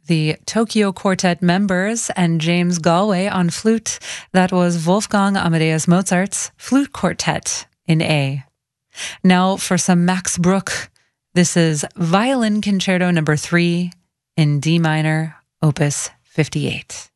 the Tokyo Quartet members and James Galway on flute. That was Wolfgang Amadeus Mozart's Flute Quartet in A. Now for some Max Bruch. This is Violin Concerto No. 3 in D minor, Opus 58.